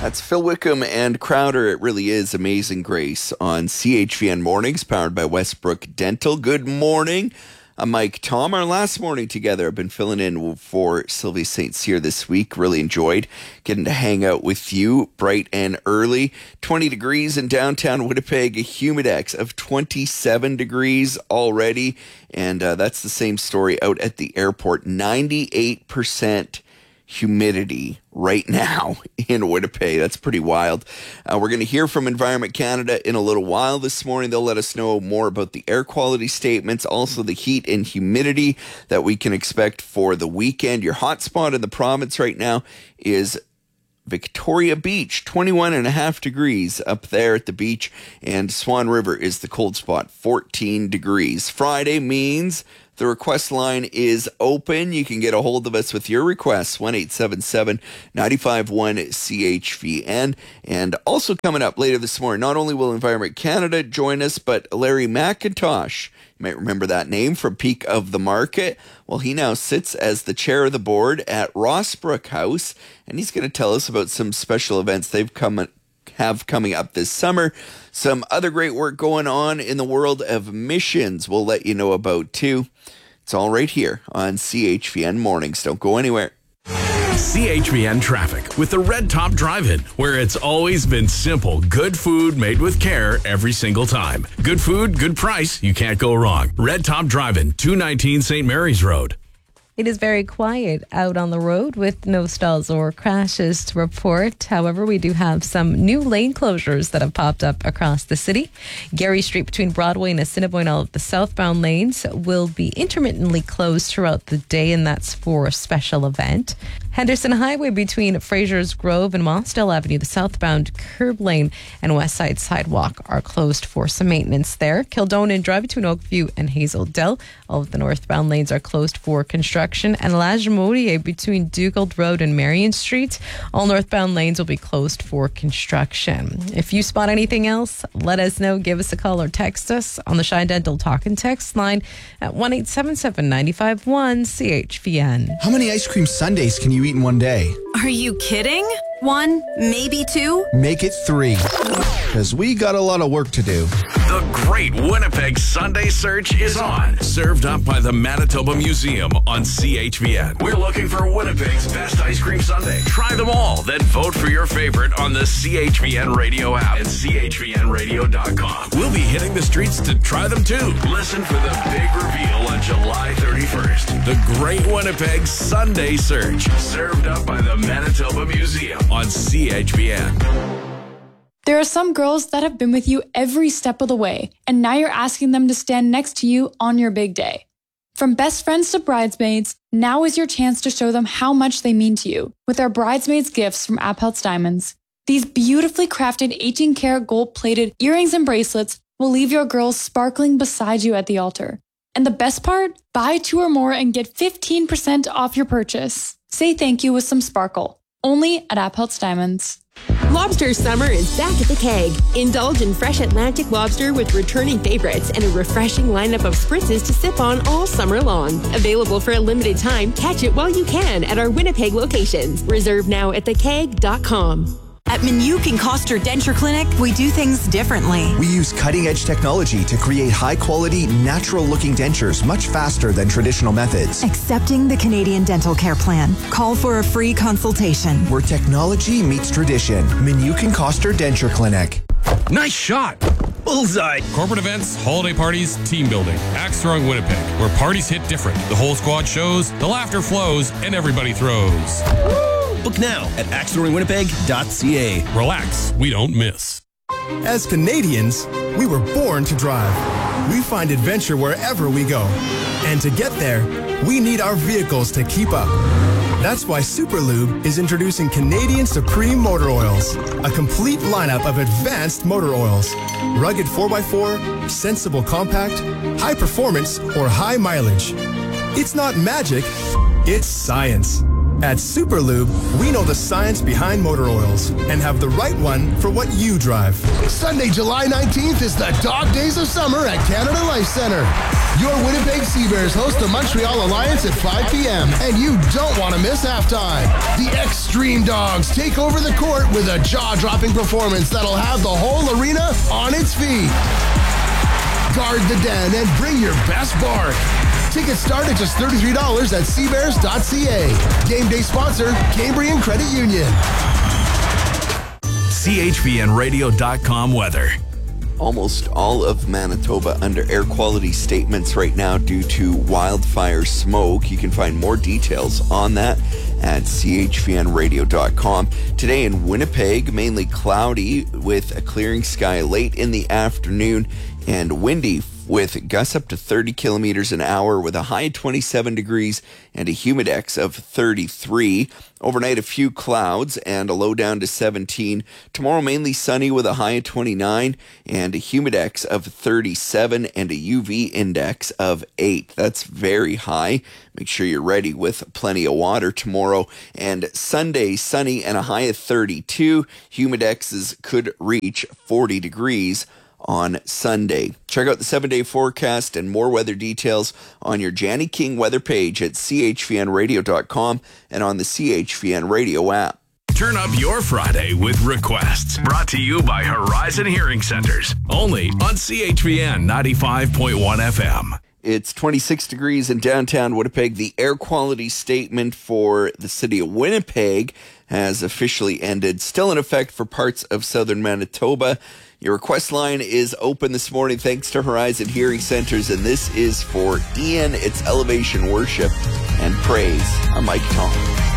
That's Phil Wickham and Crowder. It really is Amazing Grace on CHVN Mornings, powered by Westbrook Dental. Good morning. I'm Mike Tom. Our last morning together, I've been filling in for Sylvie St. Cyr this week. Really enjoyed getting to hang out with you bright and early. 20 degrees in downtown Winnipeg, a humidex of 27 degrees already. And that's the same story out at the airport. 98% humidity right now in Winnipeg. That's pretty wild. We're going to hear from Environment Canada in a little while this morning. They'll let us know more about the air quality statements, also the heat and humidity that we can expect for the weekend. Your hot spot in the province right now is Victoria Beach, 21.5 degrees up there at the beach, and Swan River is the cold spot, 14 degrees. Friday means the request line is open. You can get a hold of us with your requests, 1-877-951-CHVN. And also coming up later this morning, not only will Environment Canada join us, but Larry McIntosh. You might remember that name from Peak of the Market. Well, he now sits as the chair of the board at Rossbrook House, and he's going to tell us about some special events they've coming up this summer. Some other great work going on in the world of missions we'll let you know about too. It's all right here on CHVN Mornings. Don't go anywhere. CHVN Traffic with the Red Top Drive-In, where it's always been simple. Good food made with care every single time. Good food, good price. You can't go wrong. Red Top Drive-In, 219 St. Mary's Road. It is very quiet out on the road with no stalls or crashes to report. However, we do have some new lane closures that have popped up across the city. Gary Street between Broadway and Assiniboine, all of the southbound lanes will be intermittently closed throughout the day, and that's for a special event. Henderson Highway between Fraser's Grove and Mossdale Avenue, the southbound curb lane and west side sidewalk are closed for some maintenance there. Kildonan Drive between Oakview and Hazeldale, all of the northbound lanes are closed for construction. And Lagimodier between Dugald Road and Marion Street, all northbound lanes will be closed for construction. If you spot anything else, let us know. Give us a call or text us on the Shine Dental Talk and Text line at 1-877-951-CHVN. How many ice cream sundaes can you eat in one day? Are you kidding? 1, maybe 2? Make it 3, because we got a lot of work to do. The Great Winnipeg Sunday Search is on. Served up by the Manitoba Museum on CHVN. We're looking for Winnipeg's best ice cream sundae. Try them all, then vote for your favorite on the CHVN radio app and chvnradio.com. We'll be hitting the streets to try them too. Listen for the big reveal on July 31st. The Great Winnipeg Sunday Search. Served up by the Manitoba Museum on CHVN. There are some girls that have been with you every step of the way, and now you're asking them to stand next to you on your big day. From best friends to bridesmaids, now is your chance to show them how much they mean to you with our bridesmaids gifts from Appeltz Diamonds. These beautifully crafted 18-karat gold-plated earrings and bracelets will leave your girls sparkling beside you at the altar. And the best part? Buy 2 or more and get 15% off your purchase. Say thank you with some sparkle. Only at Appeltz Diamonds. Lobster summer is back at the Keg. Indulge in fresh Atlantic lobster with returning favorites and a refreshing lineup of spritzes to sip on all summer long. Available for a limited time, catch it while you can at our Winnipeg locations. Reserve now at thekeg.com. At Minuk and Koster Denture Clinic, we do things differently. We use cutting-edge technology to create high-quality, natural-looking dentures much faster than traditional methods. Accepting the Canadian Dental Care Plan. Call for a free consultation. Where technology meets tradition. Minuk and Koster Denture Clinic. Nice shot. Bullseye. Corporate events, holiday parties, team building. Axe Throwing Winnipeg, where parties hit different. The whole squad shows, the laughter flows, and everybody throws. Book now at axethrowingwinnipeg.ca. Relax, we don't miss. As Canadians, we were born to drive. We find adventure wherever we go. And to get there, we need our vehicles to keep up. That's why Superlube is introducing Canadian Supreme Motor Oils, a complete lineup of advanced motor oils. Rugged 4x4, sensible compact, high performance, or high mileage. It's not magic, it's science. At Superlube, we know the science behind motor oils and have the right one for what you drive. Sunday, July 19th is the Dog Days of Summer at Canada Life Center. Your Winnipeg Seabears host the Montreal Alliance at 5 p.m. and you don't want to miss halftime. The Extreme Dogs take over the court with a jaw-dropping performance that'll have the whole arena on its feet. Guard the den and bring your best bark. Tickets start at just $33 at seabears.ca. Game day sponsor, Cambrian Credit Union. CHVNradio.com weather. Almost all of Manitoba under air quality statements right now due to wildfire smoke. You can find more details on that at chvnradio.com. Today in Winnipeg, mainly cloudy with a clearing sky late in the afternoon and windy with gusts up to 30 kilometers an hour with a high of 27 degrees and a humidex of 33. Overnight, a few clouds and a low down to 17. Tomorrow, mainly sunny with a high of 29 and a humidex of 37 and a UV index of 8. That's very high. Make sure you're ready with plenty of water tomorrow. And Sunday, sunny and a high of 32. Humidexes could reach 40 degrees on Sunday. Check out the 7-day forecast and more weather details on your Janny King weather page at chvnradio.com and on the CHVN Radio app. Turn up your Friday with requests. Brought to you by Horizon Hearing Centers. Only on CHVN 95.1 FM. It's 26 degrees in downtown Winnipeg. The air quality statement for the city of Winnipeg has officially ended. Still in effect for parts of southern Manitoba. Your request line is open this morning thanks to Horizon Hearing Centers, and this is for Ian. It's Elevation Worship and Praise. I'm Mike Tom.